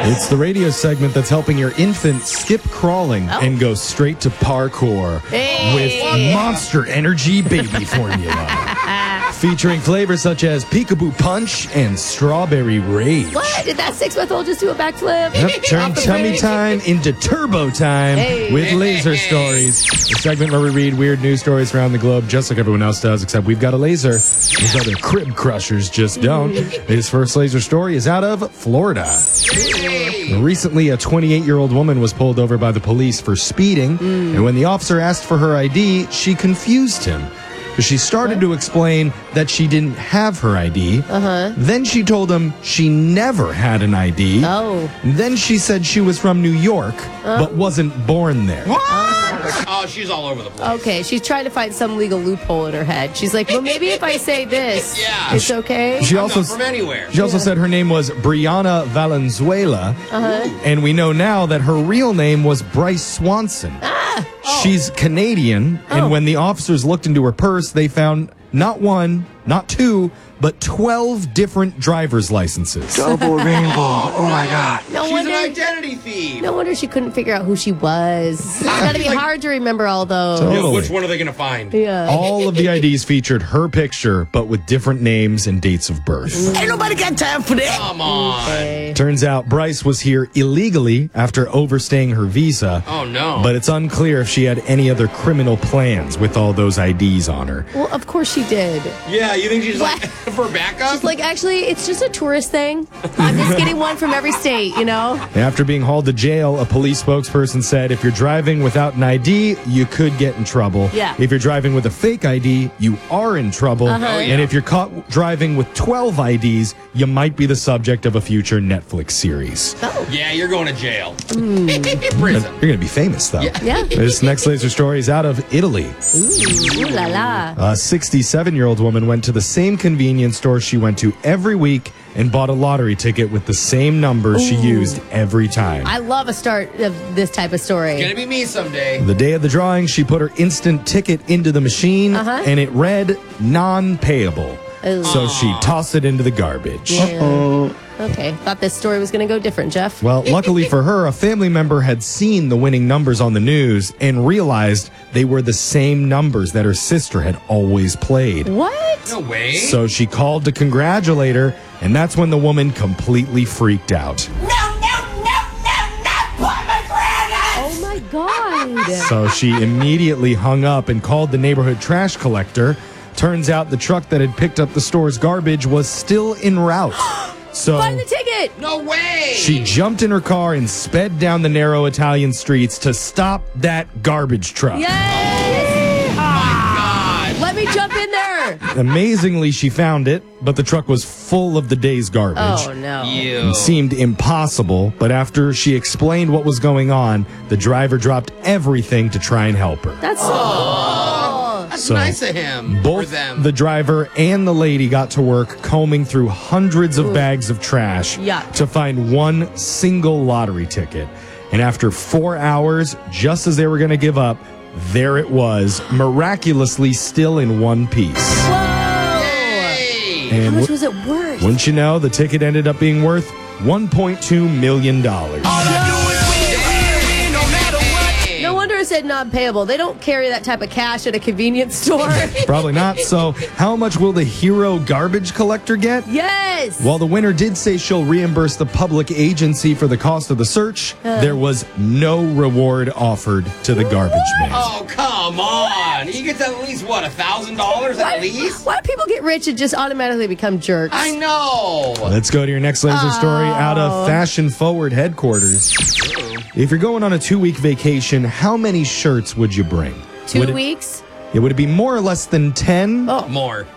It's the radio segment that's helping your infant skip crawling and go straight to parkour with Monster Energy Baby Formula. Featuring flavors such as Peekaboo Punch and Strawberry Rage. What? Did that 6-month-old just do a backflip? Yep, turn tummy time into turbo time with Laser Stories. The segment where we read weird news stories around the globe just like everyone else does, except we've got a laser. Those other crib crushers just don't. His first laser story is out of Florida. Recently, a 28-year-old woman was pulled over by the police for speeding, and when the officer asked for her ID, she confused him. She started to explain that she didn't have her ID. Then she told him she never had an ID. Then she said she was from New York, but wasn't born there. Oh, she's all over the place. Okay, she's trying to find some legal loophole in her head. She's like, well, maybe if I say this, it's okay. She I'm also not from anywhere. She also said her name was Brianna Valenzuela, and we know now that her real name was Bryce Swanson. She's Canadian, and when the officers looked into her purse, they found not one, not two, but 12 different driver's licenses. Double rainbow. Oh, my God. She's an identity thief. No wonder she couldn't figure out who she was. It's got to be hard to remember all those. Totally. Which one are they going to find? All of the IDs featured her picture, but with different names and dates of birth. Ain't nobody got time for that. Come on. Turns out Bryce was here illegally after overstaying her visa. Oh, no. But it's unclear if she had any other criminal plans with all those IDs on her. Well, of course she did. Yeah, you think she's like for backup? She's like, actually, it's just a tourist thing. I'm just getting one from every state, you know? After being hauled to jail, a police spokesperson said if you're driving without an ID, you could get in trouble. Yeah. If you're driving with a fake ID, you are in trouble. And if you're caught driving with 12 IDs, you might be the subject of a future Netflix series. Yeah, you're going to jail. Prison. You're going to be famous, though. Yeah. This next laser story is out of Italy. Ooh la la. A 67-year-old woman went to the same convenience store she went to every week and bought a lottery ticket with the same number she used every time. I love a start of this type of story. It's going to be me someday. The day of the drawing, she put her instant ticket into the machine, and it read non-payable. So she tossed it into the garbage. Okay, thought this story was going to go different, Jeff. Well, luckily for her, a family member had seen the winning numbers on the news and realized they were the same numbers that her sister had always played. What? No way. So she called to congratulate her, and that's when the woman completely freaked out. Oh my God. So she immediately hung up and called the neighborhood trash collector. Turns out the truck that had picked up the store's garbage was still en route. So Find the ticket. No way. she jumped in her car and sped down the narrow Italian streets to stop that garbage truck. Yes. God. Let me jump in there. Amazingly, she found it, but the truck was full of the day's garbage. Oh, no. It seemed impossible, but after she explained what was going on, the driver dropped everything to try and help her. That's That's So, nice of him. Or Both them. the driver and the lady got to work combing through hundreds of bags of trash to find one single lottery ticket. And after 4 hours, just as they were going to give up, there it was, miraculously still in one piece. Hey. How And much was it worth? wouldn't you know, the ticket ended up being worth $1.2 million. No wonder it said non-payable. They don't carry that type of cash at a convenience store. Probably not. So how much will the hero garbage collector get? Yes. While the winner did say she'll reimburse the public agency for the cost of the search, there was no reward offered to the garbage man. Oh, come on. He gets at least, what, $1,000 at least? Why do people get rich and just automatically become jerks? I know. Let's go to your next laser story out of Fashion Forward headquarters. If you're going on a 2-week vacation, how many shirts would you bring? 2 weeks? Would it be more or less than 10? More.